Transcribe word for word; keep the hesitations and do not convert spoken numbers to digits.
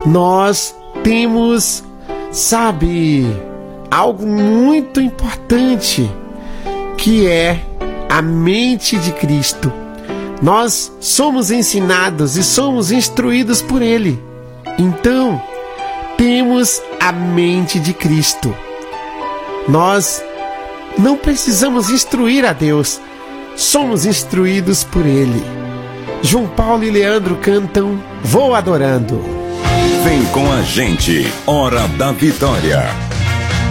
nós temos, sabe, algo muito importante, que é a mente de Cristo. Nós somos ensinados e somos instruídos por Ele. Então, temos a mente de Cristo. Nós não precisamos instruir a Deus, somos instruídos por Ele. João Paulo e Leandro cantam Vou Adorando. Vem com a gente, Hora da Vitória.